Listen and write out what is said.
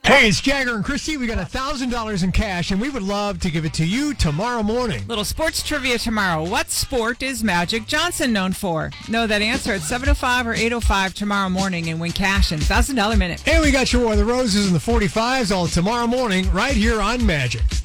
Hey, it's Jagger and Christy. We got $1,000 in cash, and we would love to give it to you tomorrow morning. Little sports trivia tomorrow. What sport is Magic Johnson known for? Know that answer at 7:05 or 8:05 tomorrow morning and win cash in $1,000 minute. And we got your War of the Roses and the 45s all tomorrow morning right here on Magic.